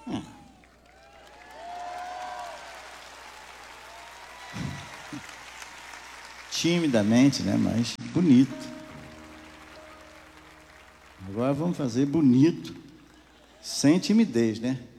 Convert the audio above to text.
Timidamente, né? Mas bonito. Agora vamos fazer bonito, sem timidez, né?